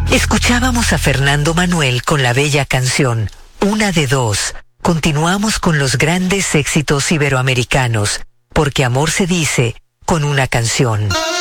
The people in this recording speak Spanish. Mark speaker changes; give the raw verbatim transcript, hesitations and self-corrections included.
Speaker 1: Escuchábamos a Fernando Manuel con la bella canción Una de Dos. Continuamos con los grandes éxitos iberoamericanos, porque amor se dice con una canción.